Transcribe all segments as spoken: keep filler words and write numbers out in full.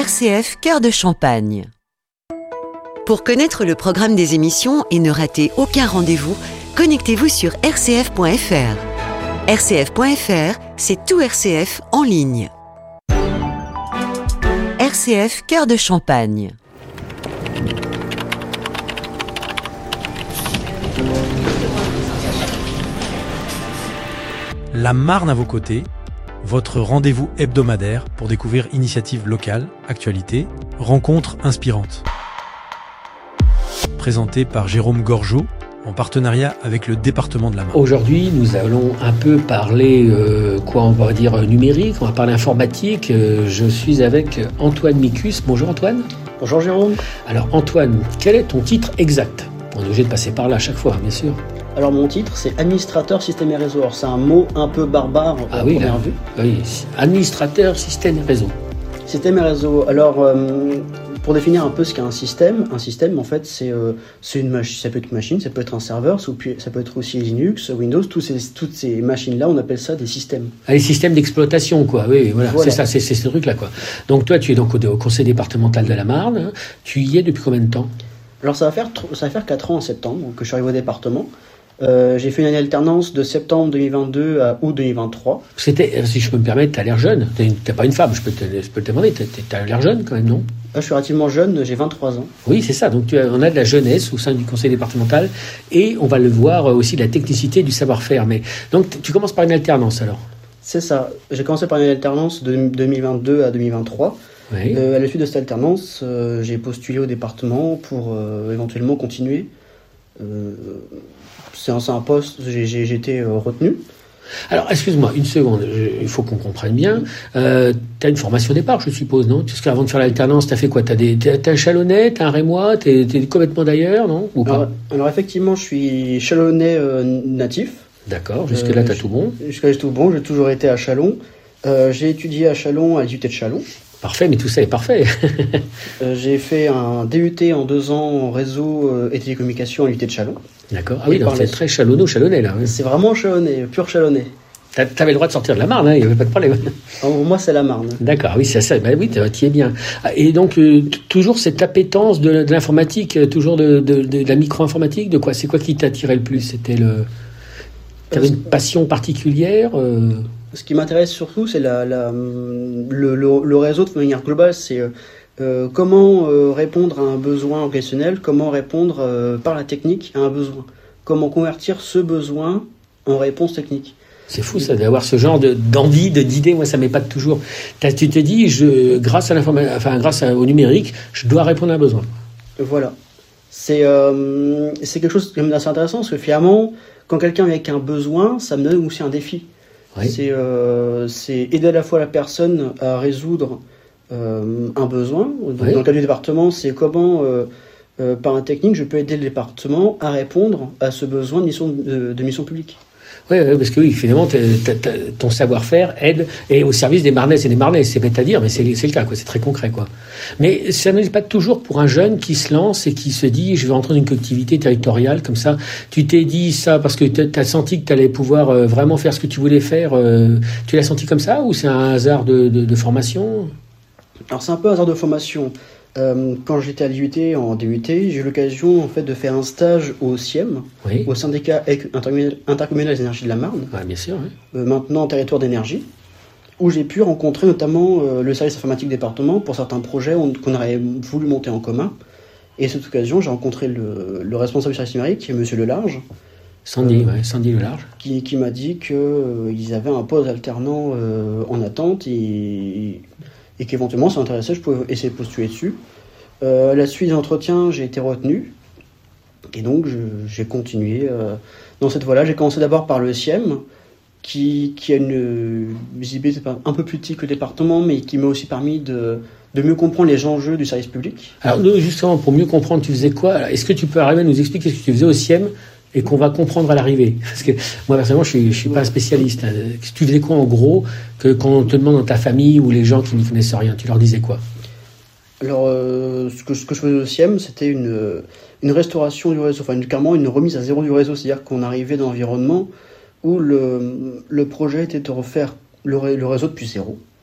R C F Cœur de Champagne. Pour connaître le programme des émissions et ne rater aucun rendez-vous, connectez-vous sur r c f point f r. r c f point f r, c'est tout R C F en ligne. R C F Cœur de Champagne. La Marne à vos côtés, votre rendez-vous hebdomadaire pour découvrir initiatives locales, actualités, rencontres inspirantes. Présenté par Jérôme Gorgeau, en partenariat avec le département de la Marne. Aujourd'hui, nous allons un peu parler, euh, quoi on va dire, numérique, on va parler informatique. Euh, je suis avec Antoine Micus. Bonjour Antoine. Bonjour Jérôme. Alors Antoine, quel est ton titre exact ? On est obligé de passer par là à chaque fois, bien sûr. Alors mon titre, c'est administrateur système et réseau. Alors c'est un mot un peu barbare ah à oui, première là, vue. Oui, administrateur système et réseau. Système et réseau. Alors euh, pour définir un peu ce qu'est un système, un système en fait c'est euh, c'est une machine, ça peut être une machine, ça peut être un serveur, ça peut être aussi Linux, Windows, tous ces, toutes ces machines-là, on appelle ça des systèmes. Ah, les systèmes d'exploitation, quoi. Oui, voilà, voilà. c'est ça, c'est, c'est ce truc-là, quoi. Donc toi, tu es donc au, au conseil départemental de la Marne. Hein. Tu y es depuis combien de temps ? Alors ça va faire ça va faire quatre ans en septembre que je suis arrivé au département. Euh, j'ai fait une année alternance de septembre deux mille vingt-deux à août deux mille vingt-trois. C'était, si je peux me permettre, t'as l'air jeune. T'es, t'es pas une femme, je peux te, je peux te demander. T'as, t'as l'air jeune quand même, non ? Là, je suis relativement jeune, j'ai vingt-trois ans. Oui, c'est ça. Donc tu as, on a de la jeunesse au sein du conseil départemental et on va le voir aussi de la technicité du savoir-faire. Mais donc tu commences par une alternance alors ? C'est ça. J'ai commencé par une alternance de deux mille vingt-deux à deux mille vingt-trois. Oui. Euh, à la suite de cette alternance, euh, j'ai postulé au département pour euh, éventuellement continuer. Euh, c'est, un, c'est un poste, j'ai, j'ai, j'ai été euh, retenu. Alors, excuse-moi, une seconde, je, il faut qu'on comprenne bien. Euh, tu as une formation au départ, je suppose, non ? Parce qu'avant de faire l'alternance, tu as fait quoi ? Tu as un Chalonnais, tu as un Rémois, tu es complètement d'ailleurs, non ? Ou pas ? alors, alors, effectivement, je suis Chalonnais euh, natif. D'accord, jusque-là, euh, tu as tout bon. Jusque-là, j'ai tout bon, j'ai toujours été à Châlons. Euh, j'ai étudié à Châlons, à l'I U T de Châlons. Parfait, mais tout ça est parfait. euh, j'ai fait un D U T en deux ans en réseau euh, et télécommunications à l'U T de Châlons. D'accord. Ah oui, donc c'est très chalonneau, chalonnais là. Oui. C'est vraiment chalonnais, pur chalonnais. T'avais le droit de sortir de la Marne, hein, il n'y avait pas de problème. Alors, pour moi, c'est la Marne. D'accord, oui, c'est ça. Ben oui, tu y es bien. Et donc, euh, toujours cette appétence de, de l'informatique, toujours de, de, de, de la micro-informatique, de quoi ? C'est quoi qui t'attirait le plus ? C'était le. T'avais une passion particulière euh... Ce qui m'intéresse surtout, c'est la, la, le, le, le réseau de manière globale. C'est euh, comment euh, répondre à un besoin organisationnel, comment répondre euh, par la technique à un besoin. Comment convertir ce besoin en réponse technique. C'est fou ça, d'avoir ce genre de, d'envie, de, d'idée. Moi, ça m'épate toujours. T'as, tu te dis, je, grâce, à enfin, grâce à, au numérique, je dois répondre à un besoin. Voilà. C'est, euh, c'est quelque chose d'assez intéressant parce que finalement, quand quelqu'un vient avec un besoin, ça me donne aussi un défi. Oui. C'est, euh, c'est aider à la fois la personne à résoudre euh, un besoin. Donc, oui. Dans le cas du département, c'est comment, euh, euh, par un technique, je peux aider le département à répondre à ce besoin de mission, de, de mission publique. Oui, ouais, parce que oui, finalement, t'as, t'as, ton savoir-faire aide et au service des Marnaises et des Marnais. C'est bête à dire, mais c'est, c'est le cas, quoi. C'est très concret, quoi. Mais ça n'est pas toujours pour un jeune qui se lance et qui se dit, je vais rentrer dans une collectivité territoriale comme ça. Tu t'es dit ça parce que tu as senti que tu allais pouvoir euh, vraiment faire ce que tu voulais faire. Euh, tu l'as senti comme ça ou c'est un hasard de, de, de formation ? Alors c'est un peu un hasard de formation. Euh, quand j'étais à l'I U T en D U T, j'ai eu l'occasion en fait de faire un stage au S I E M, oui. Au syndicat intercommunal des énergies de la Marne, ouais, bien sûr, oui. euh, maintenant territoire d'énergie, où j'ai pu rencontrer notamment euh, le service informatique département pour certains projets on, qu'on aurait voulu monter en commun. Et à cette occasion, j'ai rencontré le, le responsable du service numérique, M. Lelarge, Sandy, euh, ouais, Sandy Lelarge, qui, qui m'a dit qu'ils euh, avaient un poste alternant euh, en attente et, et qu'éventuellement, ça m'intéressait, je pouvais essayer de postuler dessus. Euh, à la suite des entretiens, j'ai été retenu. Et donc, je, j'ai continué euh, dans cette voie-là. J'ai commencé d'abord par le S I E M, qui, qui a une visibilité un peu plus petite que le département, mais qui m'a aussi permis de, de mieux comprendre les enjeux du service public. Alors, nous, justement, pour mieux comprendre, tu faisais quoi ? Alors, est-ce que tu peux arriver à nous expliquer ce que tu faisais au S I E M et qu'on va comprendre à l'arrivée ? Parce que moi, personnellement, je ne suis, je suis pas un spécialiste. Tu faisais quoi, en gros, que quand on te demande dans ta famille ou les gens qui n'y connaissent rien, tu leur disais quoi ? Alors, euh, ce, que, ce que je faisais au S I E M, c'était une, une restauration du réseau, enfin, une, carrément une remise à zéro du réseau. C'est-à-dire qu'on arrivait dans l'environnement où le, le projet était de refaire le, le réseau depuis zéro.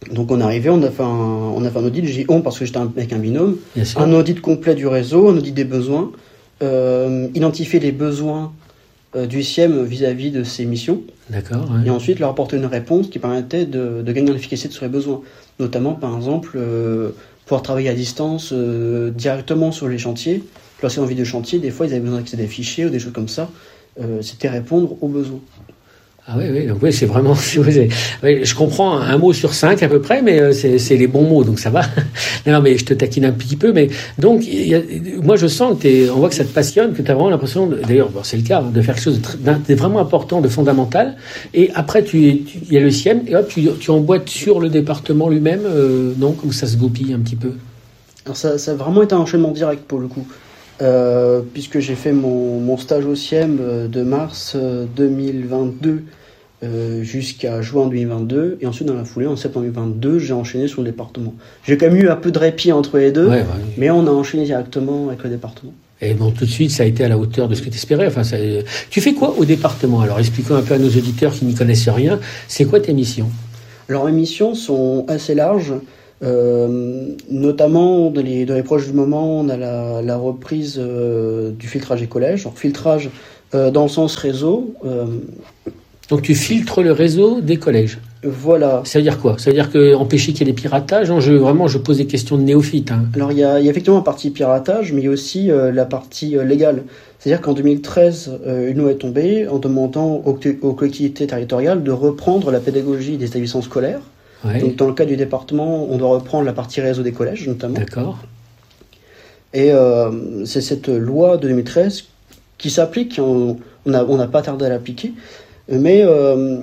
Donc on est arrivé, on a fait un, on a fait un audit, j'ai dit on parce que j'étais avec un binôme, Bien sûr. un audit complet du réseau, un audit des besoins, euh, identifier les besoins euh, du S I E M vis-à-vis de ses missions, D'accord. Ouais. et ensuite leur apporter une réponse qui permettait de, de gagner en efficacité sur les besoins. Notamment, par exemple, euh, pouvoir travailler à distance euh, directement sur les chantiers. Lorsqu'ils ont envie de chantier, des fois ils avaient besoin d'accéder à des fichiers ou des choses comme ça. Euh, c'était répondre aux besoins. Ah oui, oui, donc oui, c'est vraiment. c'est- oui, je comprends un, un mot sur cinq à peu près, mais euh, c'est, c'est les bons mots, donc ça va. non, non, mais je te taquine un petit peu, mais donc, il y a- moi je sens que t'es, on voit que ça te passionne, que tu as vraiment l'impression, de- d'ailleurs, bon, c'est le cas, hein, de faire quelque chose de, très- d'un- de vraiment important, de fondamental, et après, tu, tu- il y a le S I E M, et hop, tu, tu emboîtes sur le département lui-même, euh, non, comme ça se goupille un petit peu. Alors ça, ça a vraiment été un enchaînement direct pour le coup. Euh, puisque j'ai fait mon, mon stage au S I E M euh, de mars euh, deux mille vingt-deux euh, jusqu'à juin deux mille vingt-deux, et ensuite dans la foulée, en septembre deux mille vingt-deux, j'ai enchaîné sur le département. J'ai quand même eu un peu de répit entre les deux, Ouais, ouais. mais on a enchaîné directement avec le département. Et bon, tout de suite, ça a été à la hauteur de ce que tu espérais. Enfin, ça, tu fais quoi au département? Alors, expliquons un peu à nos auditeurs qui n'y connaissent rien. C'est quoi tes missions? Alors les missions sont assez larges, euh, notamment dans les, dans les projets du moment, on a la, la reprise euh, du filtrage des collèges. Alors filtrage euh, dans le sens réseau, euh, Donc, tu filtres le réseau des collèges. voilà. Ça veut dire quoi? Ça veut dire que empêcher qu'il y ait des piratages? Non, je, vraiment, je pose des questions de néophyte. Hein. Alors il y, a, il y a effectivement la partie piratage, mais il y a aussi euh, la partie euh, légale. C'est-à-dire qu'en deux mille treize, euh, une loi est tombée en demandant aux, aux collectivités territoriales de reprendre la pédagogie des établissements scolaires. Ouais, Donc dans le cas du département, on doit reprendre la partie réseau des collèges notamment. d'accord. Et euh, c'est cette loi de deux mille treize qui s'applique, on n'a on n'a pas tardé à l'appliquer, mais euh,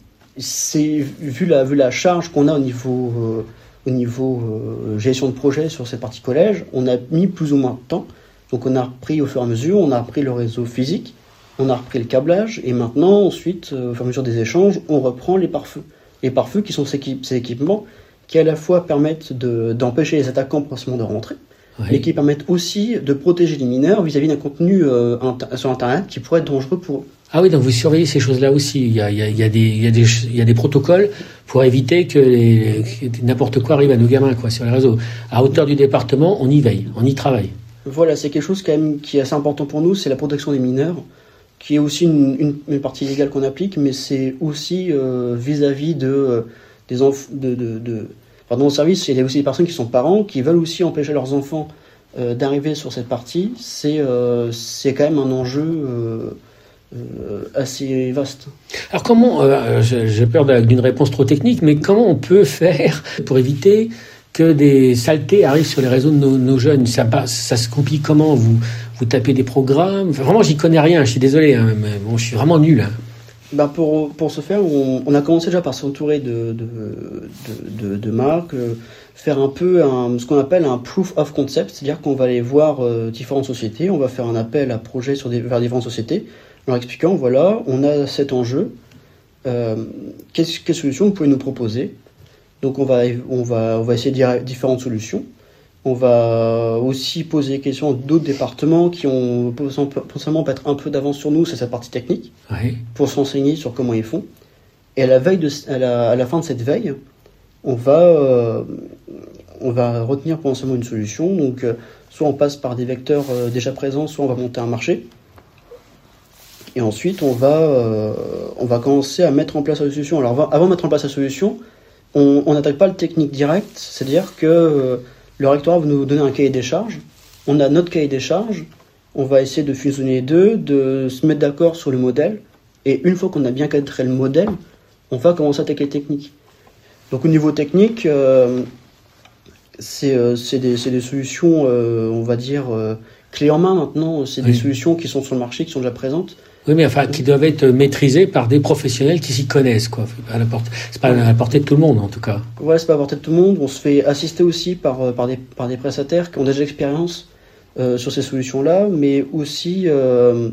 c'est vu la, vu la charge qu'on a au niveau, euh, au niveau euh, gestion de projet sur cette partie collège, on a mis plus ou moins de temps. Donc on a repris au fur et à mesure, on a repris le réseau physique, on a repris le câblage, et maintenant, ensuite, euh, au fur et à mesure des échanges, on reprend les pare-feux. Les pare-feux qui sont ces, équip- ces équipements qui à la fois permettent de, d'empêcher les attaquants potentiellement de rentrer, Ouais. mais qui permettent aussi de protéger les mineurs vis-à-vis d'un contenu euh, inter- sur Internet qui pourrait être dangereux pour eux. Ah oui, donc vous surveillez ces choses-là aussi. Il y a, il y a, il y a, des, il y a, des, il y a des protocoles pour éviter que, les, que n'importe quoi arrive à nos gamins quoi, sur les réseaux. À hauteur du département, on y veille, on y travaille. Voilà, c'est quelque chose quand même qui est assez important pour nous, c'est la protection des mineurs, qui est aussi une, une, une partie légale qu'on applique, mais c'est aussi euh, vis-à-vis de, euh, des enfants, de, de, de, pardon, au service, il y a aussi des personnes qui sont parents, qui veulent aussi empêcher leurs enfants euh, d'arriver sur cette partie. C'est, euh, c'est quand même un enjeu euh, euh, assez vaste. Alors comment, euh, j'ai peur d'une réponse trop technique, mais comment on peut faire pour éviter que des saletés arrivent sur les réseaux de nos, nos jeunes? Ça, ça se complique comment? Vous, vous tapez des programmes? Enfin, vraiment, j'y connais rien, je suis désolé, hein, mais bon, je suis vraiment nul. Hein. Bah pour, pour ce faire, on, on a commencé déjà par s'entourer de, de, de, de, de marques, euh, faire un peu un, ce qu'on appelle un proof of concept, c'est-à-dire qu'on va aller voir euh, différentes sociétés, on va faire un appel à projet sur des, vers différentes sociétés, en leur expliquant, voilà, on a cet enjeu, euh, quelle, quelle solution vous pouvez nous proposer? Donc on va, on va, on va essayer de dire différentes solutions. On va aussi poser des questions à d'autres départements qui ont potentiellement peut-être un peu d'avance sur nous, c'est cette partie technique, Ouais. pour se renseigner sur comment ils font. Et à la, veille de, à la, à la fin de cette veille, on va, euh, on va retenir potentiellement une solution. Donc, euh, soit on passe par des vecteurs euh, déjà présents, soit on va monter un marché. Et ensuite, on va, euh, on va commencer à mettre en place la solution. Alors, avant de mettre en place la solution, on n'attaque pas le technique direct, c'est-à-dire que euh, le rectorat va nous donner un cahier des charges. On a notre cahier des charges, on va essayer de fusionner les deux, de se mettre d'accord sur le modèle. Et une fois qu'on a bien cadré le modèle, on va commencer à attaquer le technique. Donc au niveau technique, euh, c'est euh, des, des solutions, euh, on va dire, euh, clés en main maintenant. C'est Oui. des solutions qui sont sur le marché, qui sont déjà présentes. Oui, mais enfin, qui doivent être maîtrisées par des professionnels qui s'y connaissent, quoi. C'est pas à la portée, c'est pas à la portée de tout le monde, en tout cas. Voilà, c'est pas à la portée de tout le monde. On se fait assister aussi par, euh, par, des, par des prestataires qui ont déjà l'expérience euh, sur ces solutions-là, mais aussi, euh,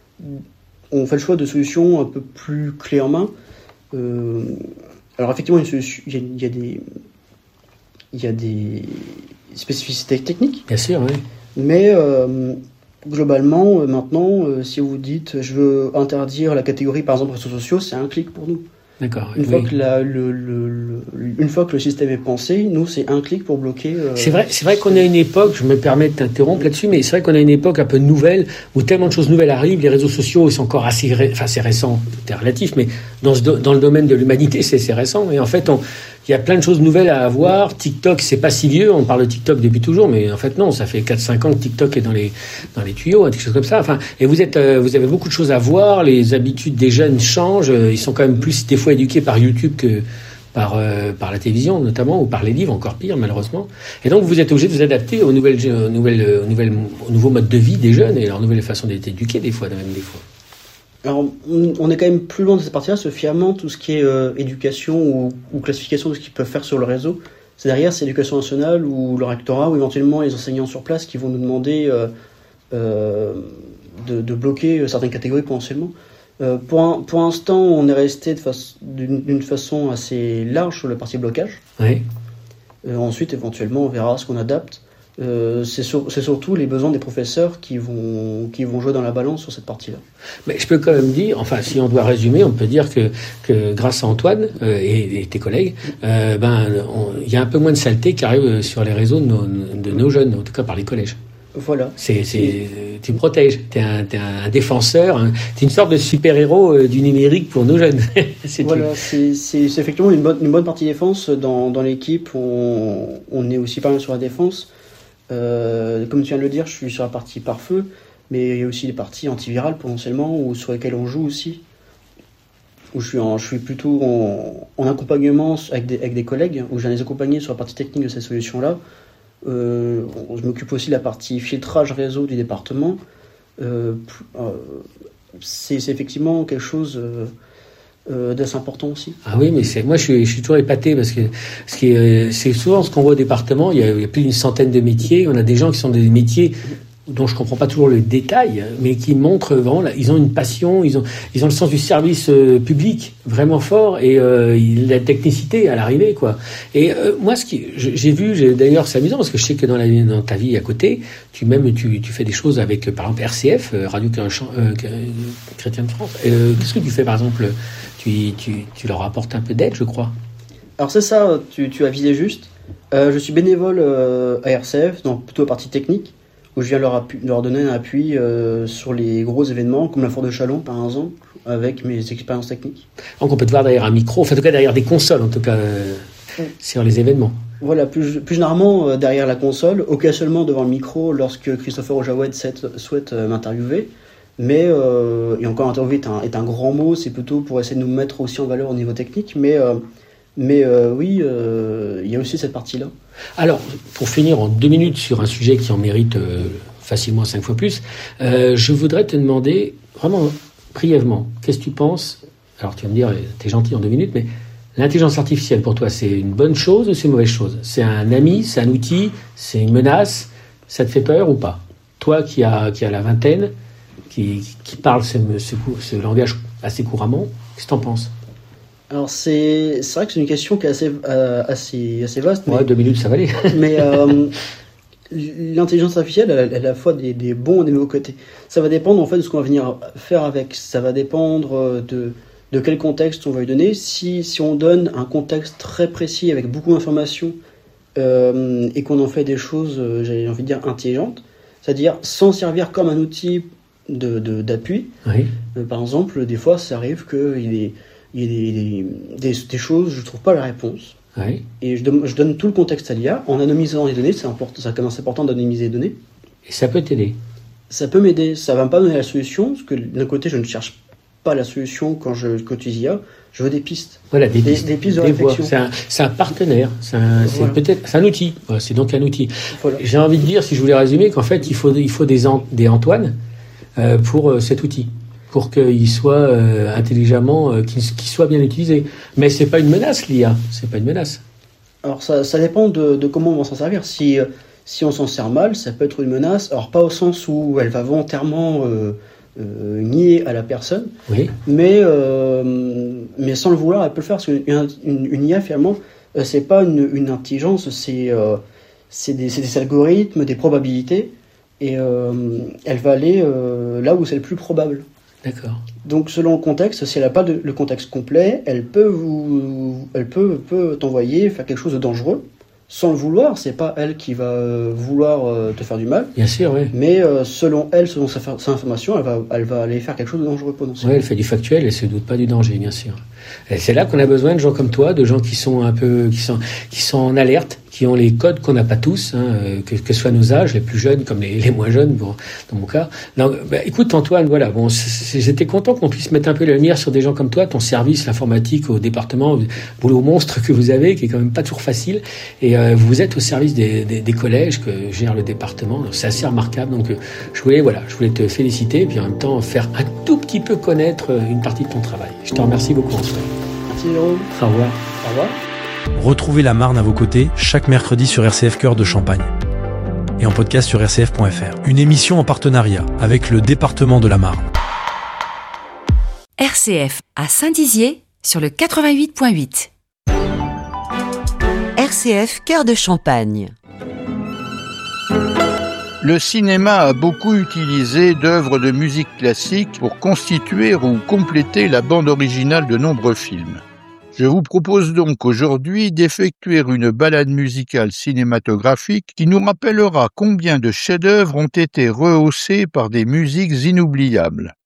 on fait le choix de solutions un peu plus clés en main. Euh, alors effectivement, il y, a, il, y a des, il y a des spécificités techniques. Bien sûr, oui. Mais euh, globalement, euh, maintenant, euh, si vous dites je veux interdire la catégorie par exemple réseaux sociaux, c'est un clic pour nous. D'accord. Une, oui. fois que la, le, le, le, une fois que le système est pensé, nous, c'est un clic pour bloquer... Euh... C'est vrai, c'est vrai qu'on a une époque, je me permets de t'interrompre là-dessus, mais c'est vrai qu'on a une époque un peu nouvelle, où tellement de choses nouvelles arrivent, les réseaux sociaux, ils sont encore assez... Ré... Enfin, c'est récent, c'est relatif, mais dans, ce do... dans le domaine de l'humanité, c'est, c'est récent. Mais en fait, on... il y a plein de choses nouvelles à avoir. TikTok, c'est pas si vieux, on parle de TikTok depuis toujours, mais en fait, non, ça fait quatre cinq ans que TikTok est dans les, dans les tuyaux, hein, quelque chose comme ça. Enfin, et vous, êtes, euh, vous avez beaucoup de choses à voir, les habitudes des jeunes changent, euh, ils sont quand même plus, des fois, éduqués par YouTube que par, euh, par la télévision notamment, ou par les livres, encore pire malheureusement. Et donc vous êtes obligé de vous adapter aux nouvelles, aux nouvelles, aux nouvelles, aux nouveaux modes de vie des jeunes et leur nouvelle façon d'être éduqués des fois, même des fois. Alors on est quand même plus loin de cette partie-là, ce fièrement, tout ce qui est euh, éducation ou, ou classification de ce qu'ils peuvent faire sur le réseau. C'est derrière, c'est l'éducation nationale ou le rectorat ou éventuellement les enseignants sur place qui vont nous demander euh, euh, de, de bloquer certaines catégories potentiellement. Euh, pour, un, pour l'instant, on est resté de face, d'une, d'une façon assez large sur la partie blocage. Oui. Euh, ensuite, éventuellement, on verra ce qu'on adapte. Euh, c'est, sur, c'est surtout les besoins des professeurs qui vont, qui vont jouer dans la balance sur cette partie-là. Mais je peux quand même dire, enfin, si on doit résumer, on peut dire que, que grâce à Antoine euh, et, et tes collègues, euh, ben, il y a un peu moins de saleté qui arrive sur les réseaux de nos, de nos jeunes, en tout cas par les collèges. Voilà. C'est, c'est, tu me protèges. T'es un, t'es un défenseur. Hein. T'es une sorte de super-héros euh, du numérique pour nos jeunes. c'est voilà, c'est, c'est, c'est effectivement une bonne, une bonne partie défense. Dans, dans l'équipe, on, on est aussi pas mal sur la défense. Euh, comme tu viens de le dire, je suis sur la partie pare-feu, mais il y a aussi des parties antivirales potentiellement, ou sur lesquelles on joue aussi. Où je suis, en, je suis plutôt en, en accompagnement avec des, avec des collègues, où je viens les accompagner sur la partie technique de ces solutions-là. Euh, je m'occupe aussi de la partie filtrage réseau du département. Euh, euh, c'est, c'est effectivement quelque chose euh, euh, d'assez important aussi. Ah oui, mais c'est, moi je suis, je suis toujours épaté parce que ce qui est, c'est souvent ce qu'on voit au département, il y, a, il y a plus d'une centaine de métiers. On a des gens qui sont des métiers dont je comprends pas toujours le détail, mais qui montrent vraiment, là, ils ont une passion, ils ont, ils ont le sens du service euh, public vraiment fort et euh, la technicité à l'arrivée, quoi. Et euh, moi, ce qui, j'ai vu, j'ai, d'ailleurs, c'est amusant parce que je sais que dans, la, dans ta vie à côté, tu même tu, tu fais des choses avec, par exemple, R C F, Radio euh, Chrétien de France. Euh, qu'est-ce que tu fais, par exemple? Tu, tu, tu leur apportes un peu d'aide, je crois. Alors c'est ça, tu, tu as visé juste. Euh, je suis bénévole euh, à R C F, donc plutôt à partie technique, où je viens leur, appu- leur donner un appui euh, sur les gros événements, comme la Foire de Chalon par exemple, avec mes expériences techniques. Donc on peut te voir derrière un micro, enfin en tout cas derrière des consoles, en tout cas euh, oui. sur les événements. Voilà, plus, plus généralement euh, derrière la console, occasionnellement devant le micro lorsque Christopher Ojawed souhaite euh, m'interviewer. Mais, euh, et encore interviewer est un, est un grand mot, c'est plutôt pour essayer de nous mettre aussi en valeur au niveau technique, mais, euh, mais euh, oui, euh, il y a aussi cette partie-là. Alors, pour finir en deux minutes sur un sujet qui en mérite euh, facilement cinq fois plus, euh, je voudrais te demander, vraiment brièvement, qu'est-ce que tu penses, alors tu vas me dire, t'es gentil en deux minutes, mais l'intelligence artificielle pour toi, c'est une bonne chose ou c'est une mauvaise chose? C'est un ami, c'est un outil, c'est une menace, ça te fait peur ou pas? Toi qui as, qui as la vingtaine, Qui, qui parle ce, ce, ce langage assez couramment. Qu'est-ce que tu en penses? Alors, c'est, c'est vrai que c'est une question qui est assez, euh, assez, assez vaste. Ouais, mais, deux minutes, ça va aller. mais euh, l'intelligence artificielle, elle, elle a à la fois des, des bons et des mauvais côtés. Ça va dépendre en fait de ce qu'on va venir faire avec. Ça va dépendre de, de quel contexte on va lui donner. Si, si on donne un contexte très précis avec beaucoup d'informations euh, et qu'on en fait des choses, euh, j'ai envie de dire, intelligentes, c'est-à-dire sans servir comme un outil De, de, d'appui. Oui. Euh, par exemple, des fois, ça arrive qu'il y ait, il y ait des, des, des, des choses, je ne trouve pas la réponse. Oui. Et je, je donne tout le contexte à l'I A. En anonymisant les données, c'est important, c'est quand même important d'anonymiser les données. Et ça peut t'aider? Ça peut m'aider. Ça ne va pas me donner la solution, parce que d'un côté, je ne cherche pas la solution quand je utilise I A. Je veux des pistes. Voilà, des, des pistes, des pistes de des réflexion. C'est un, c'est un partenaire. C'est, un, c'est voilà. peut-être, c'est un outil. Voilà, c'est donc un outil. Voilà. J'ai envie de dire, si je voulais résumer, qu'en fait, il faut, il faut des, an, des Antoine euh, pour euh, cet outil, pour qu'il soit euh, intelligemment, euh, qu'il, qu'il soit bien utilisé. Mais c'est pas une menace, l'I A. C'est pas une menace. Alors ça, ça dépend de, de comment on va s'en servir. Si, si on s'en sert mal, ça peut être une menace. Alors pas au sens où elle va volontairement euh, euh, nier à la personne, oui. mais, euh, mais sans le vouloir, elle peut le faire. Parce qu'une une, une I A, finalement, euh, c'est pas une, une intelligence, c'est, euh, c'est, des, c'est des algorithmes, des probabilités, et euh, elle va aller euh, là où c'est le plus probable. D'accord. Donc selon le contexte, si elle n'a pas de, le contexte complet, elle peut vous, elle peut, peut t'envoyer faire quelque chose de dangereux sans le vouloir. C'est pas elle qui va vouloir te faire du mal. Bien sûr, oui. Mais euh, selon elle, selon sa, sa information, elle va, elle va aller faire quelque chose de dangereux potentiellement. Oui, elle fait du factuel, elle se doute pas du danger, bien sûr. Et c'est là qu'on a besoin de gens comme toi, de gens qui sont un peu, qui sont, qui sont en alerte, qui ont les codes qu'on n'a pas tous, hein, que, que ce soit nos âges, les plus jeunes comme les, les moins jeunes, bon, dans mon cas. Non, bah, écoute Antoine, voilà, bon, c'est, j'étais content qu'on puisse mettre un peu la lumière sur des gens comme toi, ton service, l'informatique au département, le boulot monstre que vous avez, qui est quand même pas toujours facile, et euh, vous êtes au service des, des, des collèges que gère le département, donc c'est assez remarquable. Donc euh, je voulais, voilà, je voulais te féliciter, et puis en même temps faire un tout petit peu connaître une partie de ton travail. Je te remercie beaucoup Antoine. Merci Jérôme. Au revoir. Au revoir. Retrouvez la Marne à vos côtés chaque mercredi sur R C F Cœur de Champagne et en podcast sur R C F point F R. Une émission en partenariat avec le département de la Marne. R C F à Saint-Dizier sur le quatre-vingt-huit point huit. R C F Cœur de Champagne. Le cinéma a beaucoup utilisé d'œuvres de musique classique pour constituer ou compléter la bande originale de nombreux films. Je vous propose donc aujourd'hui d'effectuer une balade musicale cinématographique qui nous rappellera combien de chefs-d'œuvre ont été rehaussés par des musiques inoubliables.